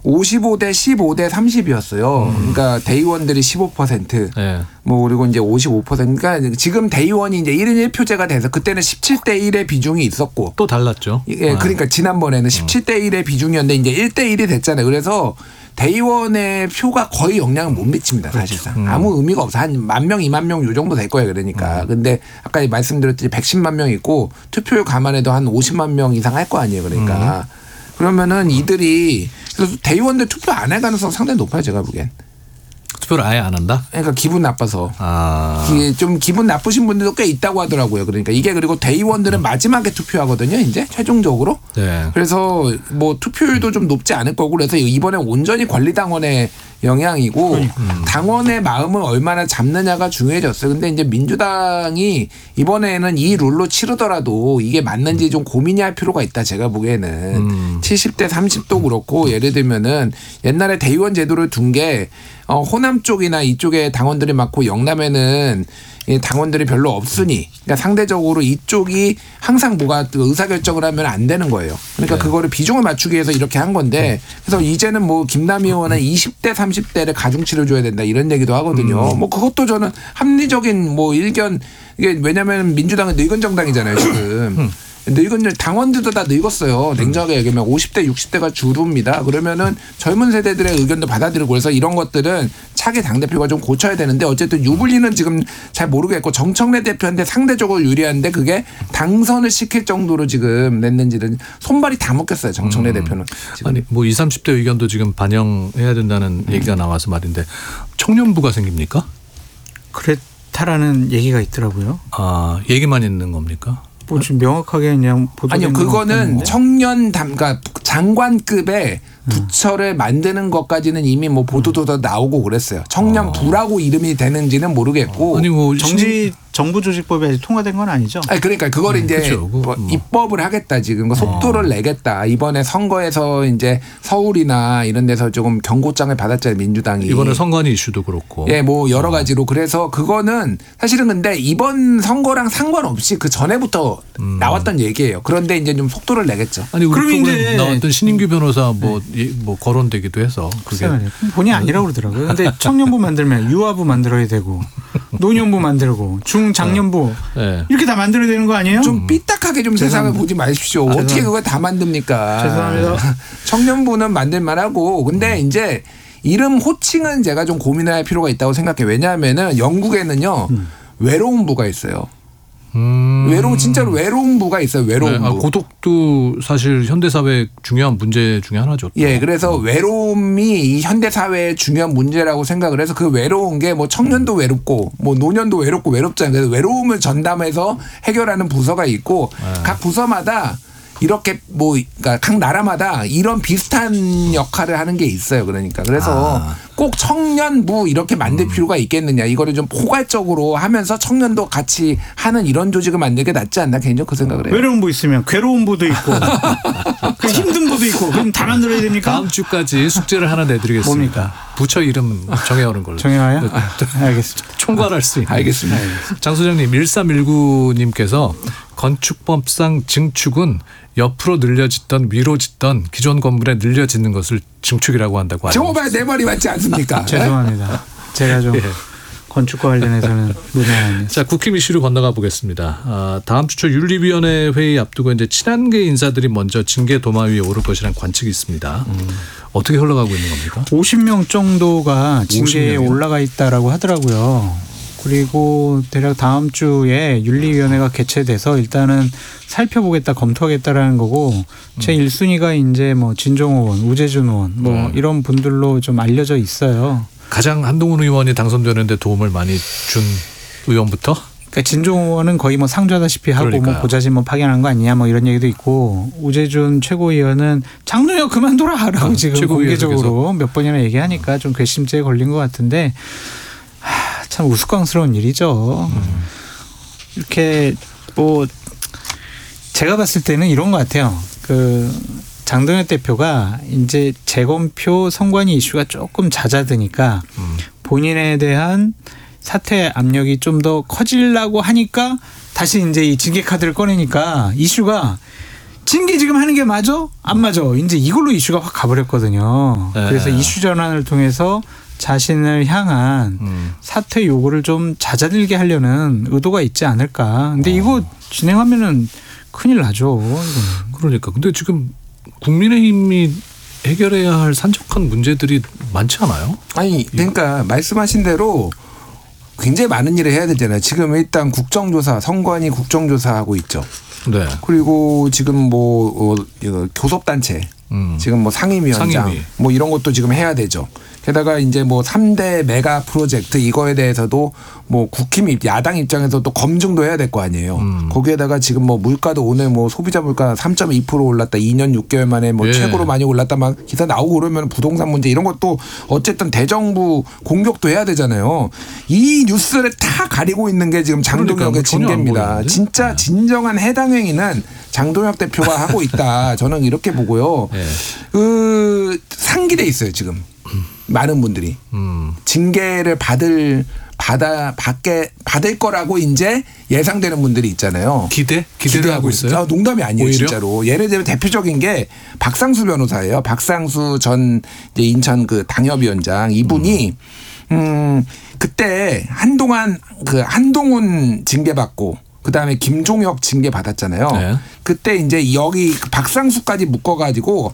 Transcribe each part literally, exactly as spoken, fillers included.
오십오 대 십오 대 삼십이었어요. 음. 그러니까 대의원들이 십오 퍼센트. 네. 뭐 그리고 이제 오십오 퍼센트. 그러니까 지금 대의원이 이제 일 인 일 표제가 돼서 그때는 십칠 대 일의 비중이 있었고. 또 달랐죠. 예, 그러니까 지난번에는 십칠 대 일의 비중이었는데 이제 일 대 일이 됐잖아요. 그래서 대의원의 표가 거의 영향을 못 미칩니다. 사실상. 그렇죠. 음. 아무 의미가 없어. 한 만 명, 이만 명 요 정도 될 거예요. 그러니까. 음. 근데 아까 말씀드렸듯이 백십만 명 있고 투표율 감안해도 한 오십만 명 이상 할 거 아니에요. 그러니까. 음. 그러면은 이들이 그래서 대의원들 투표 안 할 가능성 상당히 높아요. 제가 보기엔. 투표를 아예 안 한다? 그러니까 기분 나빠서. 아. 좀 기분 나쁘신 분들도 꽤 있다고 하더라고요. 그러니까 이게 그리고 대의원들은 음. 마지막에 투표하거든요. 이제 최종적으로. 네. 그래서 뭐 투표율도 좀 높지 않을 거고 그래서 이번에 온전히 권리당원의 영향이고 음. 당원의 마음을 얼마나 잡느냐가 중요해졌어요. 근데 이제 민주당이 이번에는 이 룰로 치르더라도 이게 맞는지 좀 고민이 할 필요가 있다. 제가 보기에는 음. 칠십 대 삼십도 그렇고 예를 들면은 옛날에 대의원 제도를 둔 게 어, 호남 쪽이나 이쪽에 당원들이 많고 영남에는 당원들이 별로 없으니 그러니까 상대적으로 이쪽이 항상 뭐가 의사결정을 하면 안 되는 거예요. 그러니까 네. 그거를 비중을 맞추기 위해서 이렇게 한 건데 그래서 이제는 뭐 김남희 의원은 이십 대 삼십 대를 가중치를 줘야 된다 이런 얘기도 하거든요. 음. 뭐 그것도 저는 합리적인 뭐 일견 이게 왜냐하면 민주당은 늙은 정당이잖아요 지금. 음. 늙은 당원들도 다 늙었어요. 냉정하게 얘기하면 오십 대 육십 대가 주류입니다. 그러면은 젊은 세대들의 의견도 받아들이고 그래서 이런 것들은 차기 당대표가 좀 고쳐야 되는데 어쨌든 유불리는 지금 잘 모르겠고 정청래 대표한테 상대적으로 유리한데 그게 당선을 시킬 정도로 지금 냈는지는 손발이 다 묶였어요. 정청래 음. 대표는. 지금. 아니 뭐 이십, 삼십 대 의견도 지금 반영해야 된다는 음. 얘기가 나와서 말인데 청년부가 생깁니까? 그렇다라는 얘기가 있더라고요. 아 얘기만 있는 겁니까? 뭐 지금 명확하게 그냥 아니요 그거는 청년 담가 장관급의 부처를 만드는 것까지는 이미 뭐 보도도 다 나오고 그랬어요. 청년부라고 이름이 되는지는 모르겠고. 아니 뭐 정지 정부조직법이 아직 통과된 건 아니죠? 아니 그러니까 그걸 음, 이제 그렇죠. 뭐 입법을 하겠다 지금 속도를 어. 내겠다. 이번에 선거에서 이제 서울이나 이런 데서 조금 경고장을 받았잖아요 민주당이. 이번에 선관위 이슈도 그렇고. 예, 뭐 여러 가지로 그래서 그거는 사실은 근데 이번 선거랑 상관없이 그 전에부터 음. 나왔던 얘기예요. 그런데 이제 좀 속도를 내겠죠. 아니 우리 쪽에 나왔던 신인규 변호사 뭐. 네. 뭐 거론되기도 해서 그게 본의 아니라고 그러더라고요. 그런데 청년부 만들면 유아부 만들어야 되고 노년부 만들고 중장년부 네. 이렇게 다 만들어야 되는 거 아니에요? 좀 삐딱하게 좀 죄송합니다. 세상을 보지 마십시오. 아, 어떻게 그걸 다 만듭니까? 죄송합니다. 청년부는 만들만하고 근데 음. 이제 이름 호칭은 제가 좀 고민할 필요가 있다고 생각해요. 왜냐하면은 영국에는요 음. 외로운 부가 있어요. 음. 외로운 진짜로 외로운 부가 있어요. 외로운 네. 부. 아, 고독도 사실 현대 사회의 중요한 문제 중에 하나죠. 또. 예, 그래서 음. 외로움이 이 현대 사회의 중요한 문제라고 생각을 해서 그 외로운 게 뭐 청년도 음. 외롭고 뭐 노년도 외롭고 외롭잖아요. 그래서 외로움을 전담해서 해결하는 부서가 있고 네. 각 부서마다 이렇게 뭐 그러니까 각 나라마다 이런 비슷한 역할을 하는 게 있어요. 그러니까 그래서 아. 꼭 청년부 이렇게 만들 음. 필요가 있겠느냐. 이거를 좀 포괄적으로 하면서 청년도 같이 하는 이런 조직을 만들게 낫지 않나 개인적으로 그 생각을 해요. 외로운 부 있으면 괴로운 부도 있고 그 힘든 부도 있고 그럼 다 만들어야 됩니까? 다음 주까지 숙제를 하나 내드리겠습니다. 뭡니까? 부처 이름 정해오는 걸로. 정해와요? 알겠습니다. 총괄할 수 있는. 알겠습니다. 장 소장님 일삼일구님께서 건축법상 증축은 옆으로 늘려짓던 위로 짓던 기존 건물에 늘려짓는 것을 증축이라고 한다고 하죠. 정말 내 말이 맞지 않습니까? 죄송합니다. 제가 좀 예. 건축과 관련해서는 문외한입니다. 자, 국힘 이슈로 건너가 보겠습니다. 아, 다음 주 초 윤리위원회 회의 앞두고 이제 친한계 인사들이 먼저 징계 도마 위에 오를 것이라는 관측이 있습니다. 음. 어떻게 흘러가고 있는 겁니까? 오십 명 정도가 징계에 올라가 있다라고 하더라고요. 그리고 대략 다음 주에 윤리위원회가 개최돼서 일단은 살펴보겠다, 검토하겠다라는 거고 음. 제일 순위가 이제 뭐 진종호 의원, 우재준 의원 뭐 음. 이런 분들로 좀 알려져 있어요. 가장 한동훈 의원이 당선되는데 도움을 많이 준 의원부터? 그러니까 진종호 의원은 거의 뭐 상주하다시피 하고 그러니까요. 뭐 보좌진 뭐 파견한 거 아니냐 뭐 이런 얘기도 있고 우재준 최고위원은 장동혁 그만둬라라고 아, 지금 공개적으로 몇 번이나 얘기하니까 좀 괘씸죄에 걸린 것 같은데 하, 참 우스꽝스러운 일이죠. 음. 이렇게 뭐 제가 봤을 때는 이런 것 같아요. 그 장동혁 대표가 이제 재검표 선관위 이슈가 조금 잦아드니까 음. 본인에 대한 사퇴 압력이 좀 더 커지려고 하니까 다시 이제 이 징계 카드를 꺼내니까 이슈가 징계 지금 하는 게 맞아? 안 맞아. 이제 이걸로 이슈가 확 가버렸거든요. 네. 그래서 이슈 전환을 통해서 자신을 향한 음. 사퇴 요구를 좀 잦아들게 하려는 의도가 있지 않을까. 근데 어. 이거 진행하면은 큰일 나죠. 이거는. 그러니까. 근데 지금 국민의힘이 해결해야 할 산적한 문제들이 많지 않아요? 아니 그러니까 말씀하신 대로 굉장히 많은 일을 해야 되잖아요. 지금 일단 국정조사, 선관위 국정조사하고 있죠. 네. 그리고 지금 뭐 어, 교섭단체, 음. 지금 뭐 상임위원장, 상임위. 뭐 이런 것도 지금 해야 되죠. 게다가 이제 뭐 삼 대 메가 프로젝트 이거에 대해서도 뭐 국힘 야당 입장에서 또 검증도 해야 될 거 아니에요. 음. 거기에다가 지금 뭐 물가도 오늘 뭐 소비자 물가 삼 점 이 퍼센트 올랐다. 이 년 육 개월 만에 뭐 예. 최고로 많이 올랐다. 막 기사 나오고 그러면 부동산 문제 이런 것도 어쨌든 대정부 공격도 해야 되잖아요. 이 뉴스를 다 가리고 있는 게 지금 장동혁의 징계입니다. 진짜 네. 진정한 해당 행위는 장동혁 대표가 하고 있다. 저는 이렇게 보고요. 네. 그 상기돼 있어요 지금. 많은 분들이 음. 징계를 받을 받아 받게 받을 거라고 이제 예상되는 분들이 있잖아요. 기대 기대를 하고 있어요. 아, 농담이 아니에요, 오히려? 진짜로. 예를 들면 대표적인 게 박상수 변호사예요. 박상수 전 이제 인천 그 당협위원장 이분이 음, 음 그때 한동안 그 한동훈 징계 받고. 그다음에 김종혁 징계 받았잖아요. 네. 그때 이제 여기 박상수까지 묶어가지고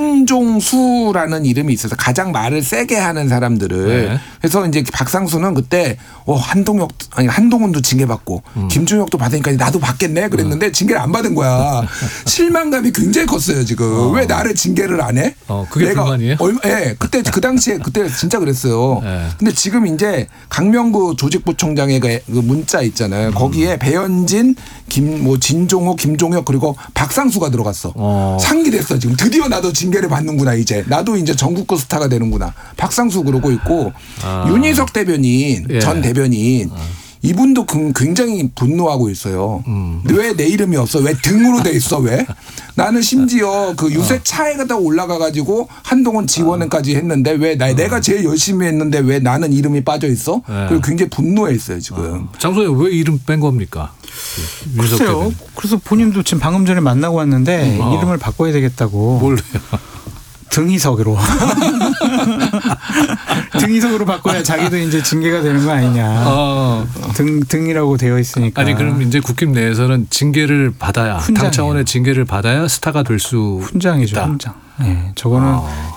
한종수라는 이름이 있어서 가장 말을 세게 하는 사람들을 네. 그래서 이제 박상수는 그때 어 한동혁 아니 한동훈도 징계 받고 음. 김종혁도 받으니까 나도 받겠네 그랬는데 음. 징계를 안 받은 거야. 실망감이 굉장히 컸어요 지금. 어. 왜 나를 징계를 안 해? 어 그게 내가 불만이에요? 얼마? 예, 그때 그 당시에 그때 진짜 그랬어요. 네. 근데 지금 이제 강명구 조직부총장의 그 문자 있잖아요. 음. 거기에 배현 진, 김, 뭐, 진종호, 김종혁, 그리고 박상수가 들어갔어. 어. 상기됐어, 지금. 드디어 나도 징계를 받는구나, 이제. 나도 이제 전국구 스타가 되는구나. 박상수 그러고 있고, 아. 윤희석 대변인, 예. 전 대변인, 아. 이분도 굉장히 분노하고 있어요. 음. 왜 내 이름이 없어? 왜 등으로 돼 있어? 왜? 나는 심지어 그 유세차에 가다 올라가가지고 한동훈 지원까지 했는데 왜 나, 내가 제일 열심히 했는데 왜 나는 이름이 빠져 있어? 네. 그리고 굉장히 분노해 있어요 지금. 어. 장소에 왜 이름 뺀 겁니까? 글쎄요. 그래서 본인도 지금 방금 전에 만나고 왔는데 어. 이름을 바꿔야 되겠다고. 뭘요? 등희석으로. 등희석으로 바꿔야 자기도 이제 징계가 되는 거 아니냐. 어. 등, 등이라고 되어 있으니까. 아니 그럼 이제 국힘 내에서는 징계를 받아야 훈장이에요. 당 차원의 징계를 받아야 스타가 될 수 훈장이죠. 있다. 훈장. 네, 저거는 어.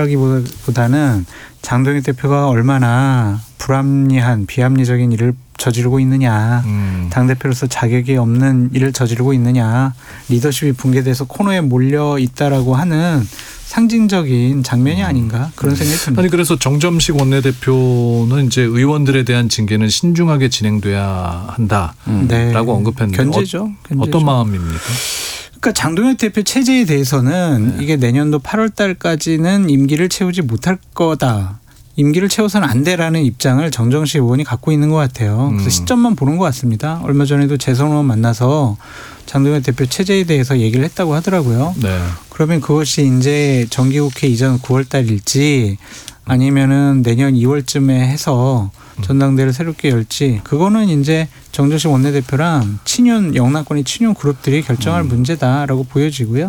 징계라기보다는 장동혁 대표가 얼마나 불합리한 비합리적인 일을 저지르고 있느냐. 음. 당대표로서 자격이 없는 일을 저지르고 있느냐. 리더십이 붕괴돼서 코너에 몰려 있다라고 하는 상징적인 장면이 아닌가 그런 생각이 듭니다. 아니 그래서 정점식 원내대표는 이제 의원들에 대한 징계는 신중하게 진행돼야 한다라고 음. 네. 언급했는데 견제죠. 견제죠. 어떤 마음입니까? 그러니까 장동혁 대표 체제에 대해서는 네. 이게 내년도 팔월 달까지는 임기를 채우지 못할 거다. 임기를 채워서는 안 돼라는 입장을 정정식 의원이 갖고 있는 것 같아요. 그래서 음. 시점만 보는 것 같습니다. 얼마 전에도 재선 의원 만나서 장동혁 대표 체제에 대해서 얘기를 했다고 하더라고요. 네. 그러면 그것이 이제 정기국회 이전 구월 달일지 아니면은 내년 이월쯤에 해서 전당대회를 새롭게 열지 그거는 이제 정정식 원내대표랑 친윤 영남권의 친윤 그룹들이 결정할 음. 문제다라고 보여지고요.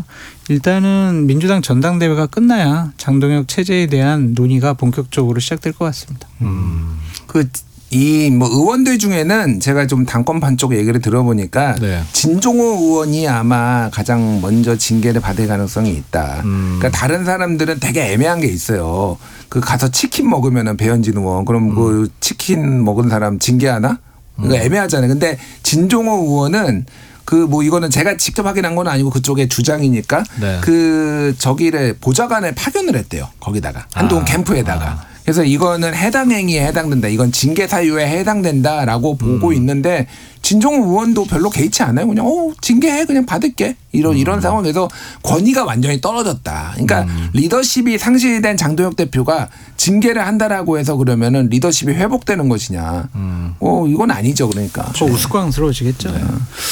일단은 민주당 전당대회가 끝나야 장동혁 체제에 대한 논의가 본격적으로 시작될 것 같습니다. 음. 그 이 뭐 의원들 중에는 제가 좀 당권판 쪽 얘기를 들어보니까 네. 진종호 의원이 아마 가장 먼저 징계를 받을 가능성이 있다. 음. 그러니까 다른 사람들은 되게 애매한 게 있어요. 그 가서 치킨 먹으면은 배현진 의원 그럼 음. 그 치킨 먹은 사람 징계하나? 그러니까 음. 애매하잖아요. 근데 진종호 의원은 그 뭐 이거는 제가 직접 확인한 건 아니고 그쪽의 주장이니까 네. 그 저기를 보좌관을 파견을 했대요. 거기다가 한동훈 아. 캠프에다가. 아. 그래서 이거는 해당 행위에 해당된다. 이건 징계 사유에 해당된다라고 보고 음. 있는데 진종호 의원도 별로 개의치 않아요. 그냥 어 징계해 그냥 받을게. 이런 음. 이런 상황에서 권위가 완전히 떨어졌다. 그러니까 음. 리더십이 상실된 장동혁 대표가 징계를 한다라고 해서 그러면은 리더십이 회복되는 것이냐. 음. 어 이건 아니죠. 그러니까. 저 우스꽝스러워지겠죠. 네.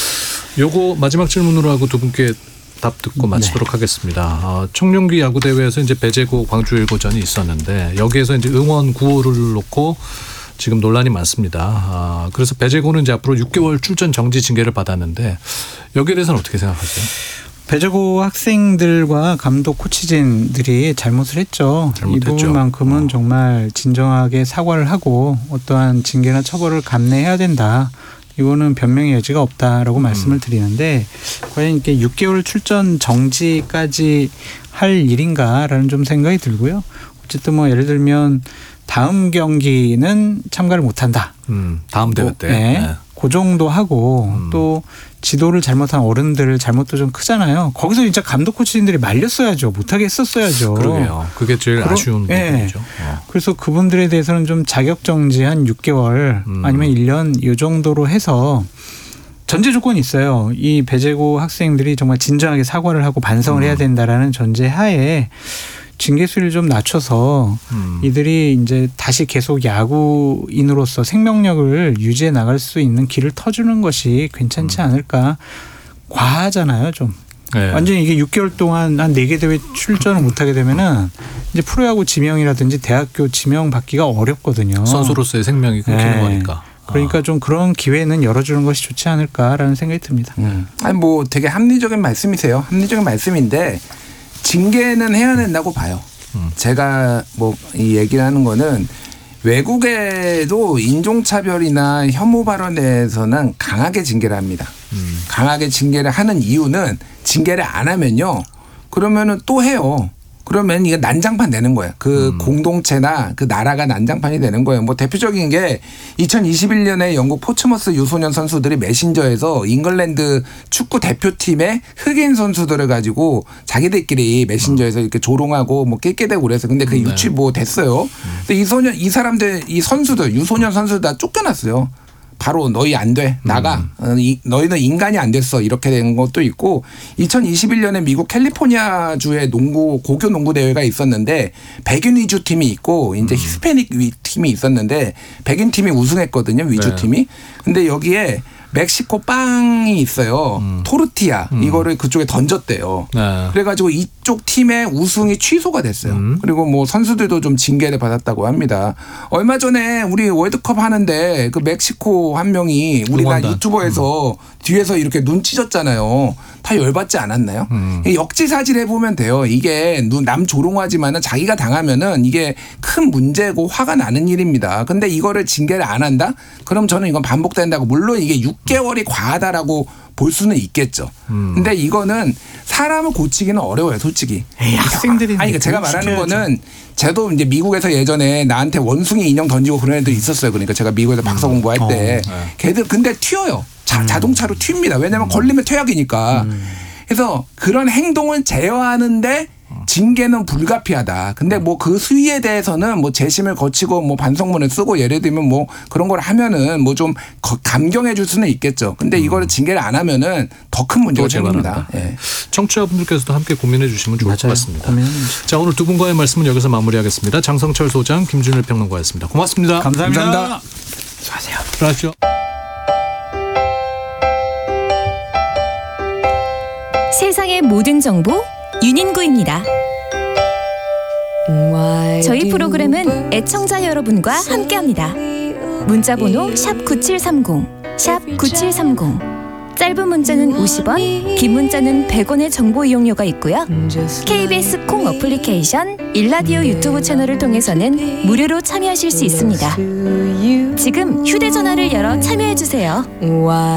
요거 마지막 질문으로 하고 두 분께 답 듣고 마치도록 네. 하겠습니다. 어, 청룡기 야구대회에서 이제 배제고 광주 일고전이 있었는데 여기에서 이제 응원 구호를 놓고 지금 논란이 많습니다. 아, 그래서 배제고는 이제 앞으로 육 개월 출전 정지 징계를 받았는데 여기에 대해서는 어떻게 생각하세요? 배재고 학생들과 감독 코치진들이 잘못을 했죠. 잘못했죠. 이 부분만큼은 어. 정말 진정하게 사과를 하고 어떠한 징계나 처벌을 감내해야 된다. 이거는 변명의 여지가 없다라고 음. 말씀을 드리는데 과연 이렇게 육 개월 출전 정지까지 할 일인가라는 좀 생각이 들고요. 어쨌든 뭐 예를 들면 다음 경기는 참가를 못한다. 음, 다음 대회 때. 네. 네. 그 정도 하고 음. 또 지도를 잘못한 어른들 잘못도 좀 크잖아요. 거기서 진짜 감독 코치진들이 말렸어야죠. 못하게 했었어야죠. 그러게요. 그게 제일 그러, 아쉬운 네. 부분이죠. 어. 그래서 그분들에 대해서는 좀 자격정지 한 육 개월 음. 아니면 일 년 이 정도로 해서 전제 조건이 있어요. 이 배재고 학생들이 정말 진정하게 사과를 하고 반성을 음. 해야 된다라는 전제 하에 징계수를 좀 낮춰서 음. 이들이 이제 다시 계속 야구인으로서 생명력을 유지해 나갈 수 있는 길을 터주는 것이 괜찮지 음. 않을까. 과하잖아요, 좀. 네. 완전히 이게 육 개월 동안 한 네 개 대회 출전을 못하게 되면은 이제 프로야구 지명이라든지 대학교 지명 받기가 어렵거든요. 선수로서의 생명이 끊기는 네. 거니까. 그러니까 좀 그런 기회는 열어주는 것이 좋지 않을까라는 생각이 듭니다. 음. 아니 뭐 되게 합리적인 말씀이세요. 합리적인 말씀인데 징계는 해야 된다고 봐요. 음. 제가 뭐 이 얘기를 하는 거는 외국에도 인종차별이나 혐오 발언에 대해서는 강하게 징계를 합니다. 음. 강하게 징계를 하는 이유는 징계를 안 하면요. 그러면은 또 해요. 그러면 이게 난장판 되는 거예요. 그 음. 공동체나 그 나라가 난장판이 되는 거예요. 뭐 대표적인 게 이천이십일 년에 영국 포츠머스 유소년 선수들이 메신저에서 잉글랜드 축구 대표팀의 흑인 선수들을 가지고 자기들끼리 메신저에서 이렇게 조롱하고 뭐 낄끼대고 그래서 근데 그게 유치 뭐 됐어요. 근데 이 소년 이 사람들 이 선수들 유소년 선수들 다 쫓겨났어요. 바로 너희 안 돼. 나가. 음. 너희는 인간이 안 됐어. 이렇게 된 것도 있고 이천이십일 년에 미국 캘리포니아주의 농구 고교 농구 대회가 있었는데 백인 위주 팀이 있고 이제 음. 히스패닉 팀이 있었는데 백인 팀이 우승했거든요. 위주 네. 팀이. 근데 여기에 멕시코 빵이 있어요. 음. 토르티아. 음. 이거를 그쪽에 던졌대요. 네. 그래가지고 이쪽 팀의 우승이 취소가 됐어요. 음. 그리고 뭐 선수들도 좀 징계를 받았다고 합니다. 얼마 전에 우리 월드컵 하는데 그 멕시코 한 명이 우리나라 응원단. 유튜버에서 음. 뒤에서 이렇게 눈 찢었잖아요. 다 열받지 않았나요? 음. 역지사지를 해보면 돼요. 이게 남 조롱하지만은 자기가 당하면은 이게 큰 문제고 화가 나는 일입니다. 근데 이거를 징계를 안 한다? 그럼 저는 이건 반복된다고. 물론 이게 육 개월이 과하다라고 볼 수는 있겠죠. 음. 근데 이거는 사람을 고치기는 어려워요, 솔직히. 에이, 학생들이. 아니, 그러니까 제가 말하는 거는 저도 이제 미국에서 예전에 나한테 원숭이 인형 던지고 그런 애들 있었어요. 그러니까 제가 미국에서 음. 박사 공부할 때. 어, 네. 걔들 근데 튀어요. 자, 음. 자동차로 튑니다. 왜냐하면 음. 걸리면 퇴학이니까. 음. 그래서 그런 행동을 제어하는데 징계는 불가피하다. 근데 뭐 그 수위에 대해서는 뭐 재심을 거치고 뭐 반성문을 쓰고 예를 들면 뭐 그런 걸 하면은 뭐 좀 감경해 줄 수는 있겠죠. 근데 음. 이거를 징계를 안 하면은 더 큰 문제가 생깁니다. 예. 청취자분들께서도 함께 고민해 주시면 좋을 맞아요. 것 같습니다. 고민. 자, 오늘 두 분과의 말씀은 여기서 마무리하겠습니다. 장성철 소장, 김준일 평론가였습니다. 고맙습니다. 감사합니다. 감사합니다. 수고하세요. 들어가시죠. 세상의 모든 정보 윤인구입니다. 저희 프로그램은 애청자 여러분과 함께합니다. 문자번호 샵 구칠삼공, 샵 구칠삼공. 짧은 문자는 오십 원, 긴 문자는 백 원의 정보 이용료가 있고요. 케이비에스 콩 어플리케이션, 일라디오 유튜브 채널을 통해서는 무료로 참여하실 수 있습니다. 지금 휴대전화를 열어 참여해주세요.